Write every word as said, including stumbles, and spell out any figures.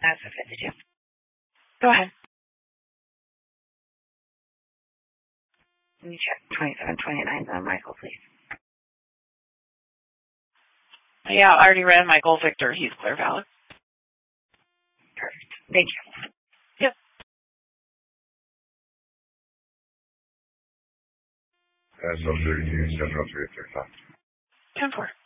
That's a fifty-two. Go ahead. Let me check twenty-seven twenty-nine on Michael, please. Yeah, I already ran Michael Victor. He's clear valid. Perfect. Thank you. Yep. As no thirty-two, Central three thirty-five. ten four.